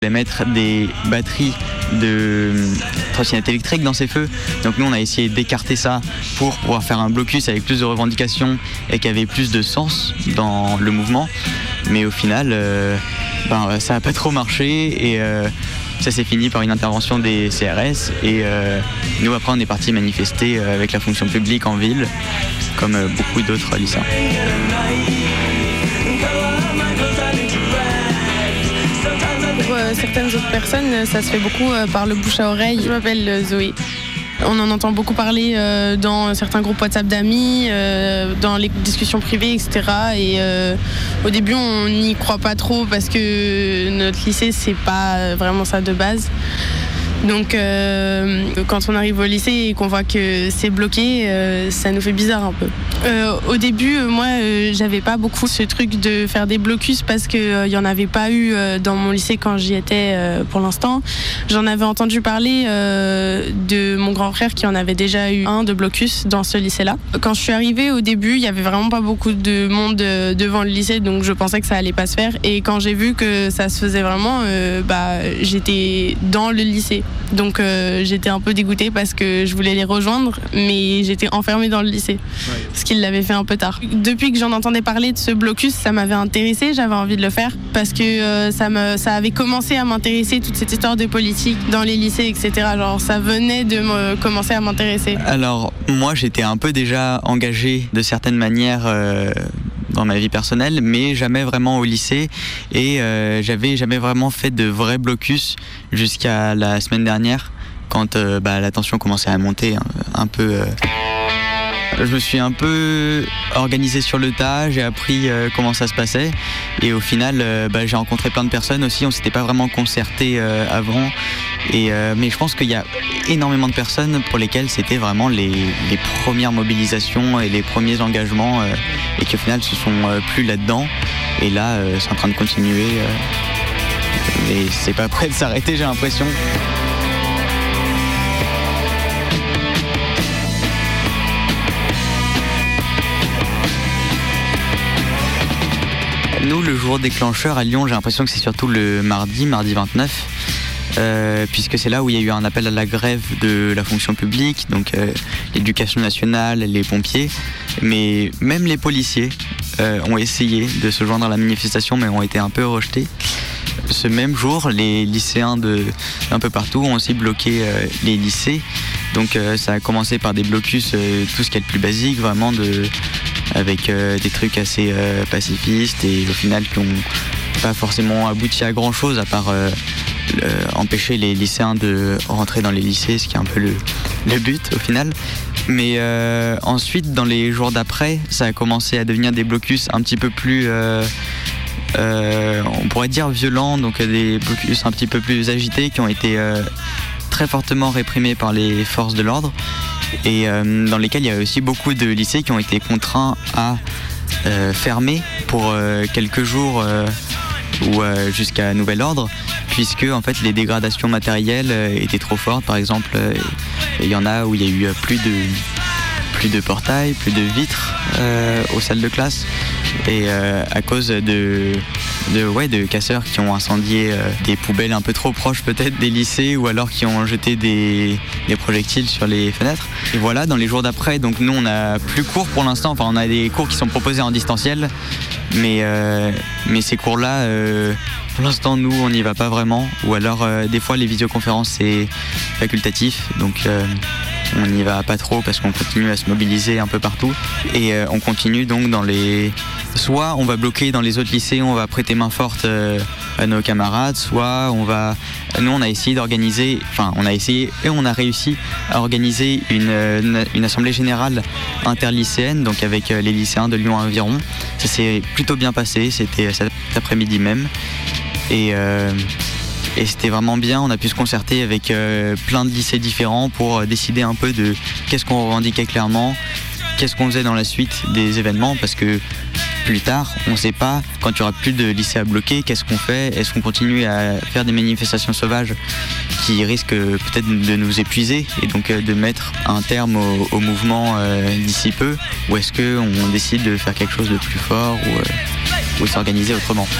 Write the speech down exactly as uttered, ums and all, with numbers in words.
mettre des batteries de trottinettes électriques dans ces feux. Donc nous on a essayé d'écarter ça pour pouvoir faire un blocus avec plus de revendications et qui avait plus de sens dans le mouvement. Mais au final, euh, ben, ça n'a pas trop marché et euh, ça s'est fini par une intervention des C R S. Et euh, nous après on est parti manifester avec la fonction publique en ville, comme beaucoup d'autres lycéens. Certaines autres personnes, ça se fait beaucoup par le bouche à oreille. Je m'appelle Zoé. On en entend beaucoup parler euh, dans certains groupes WhatsApp d'amis, euh, dans les discussions privées, et cetera. Et euh, au début, on n'y croit pas trop parce que notre lycée, c'est pas vraiment ça de base. Donc euh, quand on arrive au lycée et qu'on voit que c'est bloqué, euh, ça nous fait bizarre un peu. Euh, au début, euh, moi, euh, j'avais pas beaucoup ce truc de faire des blocus parce qu'il euh, y en avait pas eu euh, dans mon lycée quand j'y étais euh, pour l'instant. J'en avais entendu parler euh, de mon grand frère qui en avait déjà eu un de blocus dans ce lycée-là. Quand je suis arrivée au début, il y avait vraiment pas beaucoup de monde euh, devant le lycée, donc je pensais que ça allait pas se faire. Et quand j'ai vu que ça se faisait vraiment, euh, bah, j'étais dans le lycée. Donc euh, j'étais un peu dégoûtée parce que je voulais les rejoindre, mais j'étais enfermée dans le lycée, ouais. Parce qu'ils l'avaient fait un peu tard. Depuis que j'en entendais parler de ce blocus, ça m'avait intéressée, j'avais envie de le faire, parce que euh, ça, me, ça avait commencé à m'intéresser, toute cette histoire de politique dans les lycées, et cetera. Genre ça venait de me, commencer à m'intéresser. Alors moi j'étais un peu déjà engagée de certaines manières euh... dans ma vie personnelle, mais jamais vraiment au lycée et euh, j'avais jamais vraiment fait de vrai blocus jusqu'à la semaine dernière quand euh, bah, la tension commençait à monter un, un peu. Euh... Je me suis un peu organisé sur le tas, j'ai appris euh, comment ça se passait et au final euh, bah, j'ai rencontré plein de personnes aussi, on s'était pas vraiment concerté euh, avant et, euh, mais je pense qu'il y a énormément de personnes pour lesquelles c'était vraiment les, les premières mobilisations et les premiers engagements euh, et qui au final se sont euh, plus là-dedans et là euh, c'est en train de continuer euh, et c'est pas prêt de s'arrêter, j'ai l'impression. Nous, le jour déclencheur à Lyon, j'ai l'impression que c'est surtout le mardi, mardi vingt-neuf, euh, puisque c'est là où il y a eu un appel à la grève de la fonction publique, donc euh, l'éducation nationale, les pompiers, mais même les policiers euh, ont essayé de se joindre à la manifestation, mais ont été un peu rejetés. Ce même jour, les lycéens de, d'un peu partout ont aussi bloqué euh, les lycées, donc euh, ça a commencé par des blocus, euh, tout ce qui est le plus basique, vraiment de... avec euh, des trucs assez euh, pacifistes et au final qui n'ont pas forcément abouti à grand chose à part euh, le, empêcher les lycéens de rentrer dans les lycées, ce qui est un peu le, le but au final. Mais euh, ensuite, dans les jours d'après, ça a commencé à devenir des blocus un petit peu plus, euh, euh, on pourrait dire violents, donc des blocus un petit peu plus agités qui ont été euh, très fortement réprimés par les forces de l'ordre. Et euh, dans lesquels il y a aussi beaucoup de lycées qui ont été contraints à euh, fermer pour euh, quelques jours euh, ou euh, jusqu'à nouvel ordre, puisque en fait les dégradations matérielles euh, étaient trop fortes. Par exemple, euh, il y en a où il y a eu plus de plus de portails, plus de vitres euh, aux salles de classe, et euh, à cause de de ouais de casseurs qui ont incendié euh, des poubelles un peu trop proches peut-être des lycées, ou alors qui ont jeté des, des projectiles sur les fenêtres. Et voilà, dans les jours d'après, donc nous on a plus cours pour l'instant, enfin on a des cours qui sont proposés en distanciel, mais euh, mais ces cours là euh, pour l'instant nous on n'y va pas vraiment, ou alors euh, des fois les visioconférences c'est facultatif, donc euh, on n'y va pas trop parce qu'on continue à se mobiliser un peu partout. Et euh, on continue donc dans les... Soit on va bloquer dans les autres lycées, on va prêter main forte euh, à nos camarades, soit on va... Nous on a essayé d'organiser, enfin on a essayé et on a réussi à organiser une, une, une assemblée générale interlycéenne, donc avec euh, les lycéens de Lyon environ. Ça s'est plutôt bien passé, c'était cet après-midi même. Et... Euh, Et c'était vraiment bien, on a pu se concerter avec euh, plein de lycées différents pour euh, décider un peu de qu'est-ce qu'on revendiquait clairement, qu'est-ce qu'on faisait dans la suite des événements, parce que plus tard, on ne sait pas, quand il n'y aura plus de lycées à bloquer, qu'est-ce qu'on fait? Est-ce qu'on continue à faire des manifestations sauvages qui risquent peut-être de nous épuiser et donc de mettre un terme au, au mouvement euh, d'ici peu, ou est-ce qu'on décide de faire quelque chose de plus fort ou, euh, ou s'organiser autrement?